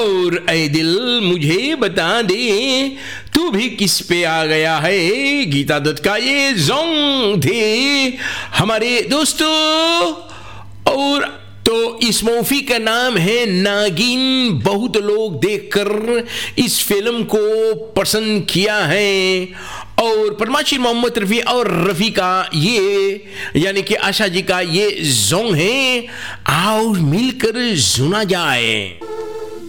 और ऐ दिल मुझे बता दे तू भी किस पे आ गया है। गीता दत्त का ये सॉन्ग थे हमारे दोस्तों। और तो इस मूवी का नाम है नागिन। बहुत लोग देखकर इस फिल्म को पसंद किया है। और परमाशिर मोहम्मद रफ़ी और रफ़ी का ये यानी कि आशा जी का ये सॉन्ग है, आओ मिलकर सुना जाए।